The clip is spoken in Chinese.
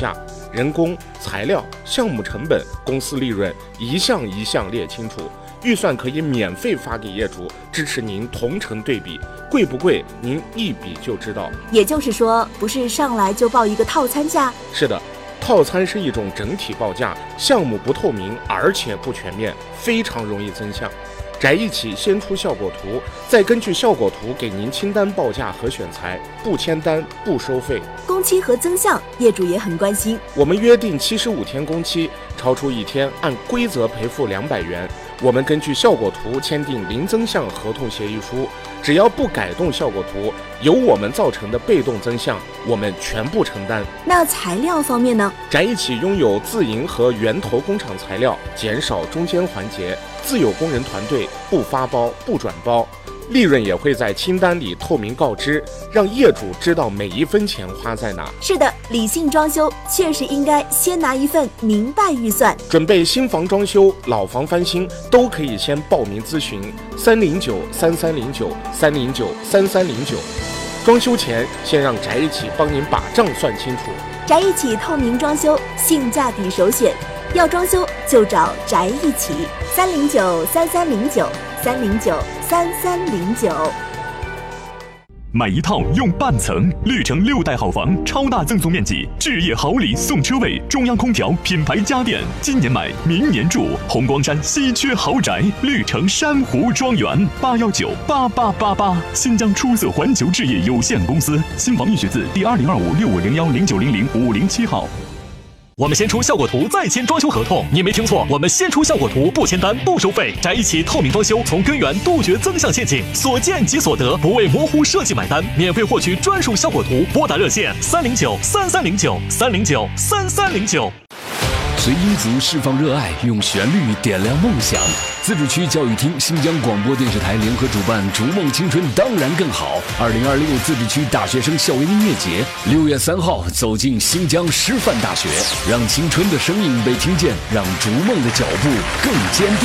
价，人工、材料、项目成本、公司利润一项一项列清楚。预算可以免费发给业主，支持您同城对比，贵不贵您一比就知道。 也就是说，不是上来就报一个套餐价？ 是的，套餐是一种整体报价，项目不透明，而且不全面，非常容易增项。宅一起先出效果图，再根据效果图给您清单报价和选材，不签单不收费。 工期和增项，业主也很关心。 我们约定75天工期，超出1天按规则赔付200元。我们根据效果图签订零增项合同协议书，只要不改动效果图，由我们造成的被动增项，我们全部承担。 那材料方面呢？ 宅一起拥有自营和源头工厂材料，减少中间环节，自有工人团队，不发包不转包，利润也会在清单里透明告知，让业主知道每一分钱花在哪。 是的，理性装修确实应该先拿一份明白预算。 准备新房装修、老房翻新都可以先报名咨询309-3309-309-3309。装修前先让宅一起帮您把账算清楚。 宅一起透明装修，性价比首选，要装修就找宅一起，309-3309-309-3309。 买一套用半层，绿城6代好房，超大赠送面积，置业好礼送车位，中央空调，品牌家电，今年买，明年住。红光山稀缺豪宅，绿城珊瑚庄园，8198888，新疆出色环球置业有限公司，新房预选字第202565010900-507号。 我们先出效果图，再签装修合同。你没听错，我们先出效果图，不签单，不收费。宅一起透明装修，从根源杜绝增项陷阱，所见即所得，不为模糊设计买单。免费获取专属效果图，拨打热线309-3309-309-3309。 随音符释放热爱，用旋律点亮梦想。自治区教育厅、新疆广播电视台联合主办“逐梦青春当然更好”2026自治区大学生校园音乐节，6月3号走进新疆师范大学，让青春的声音被听见，让逐梦的脚步更坚定。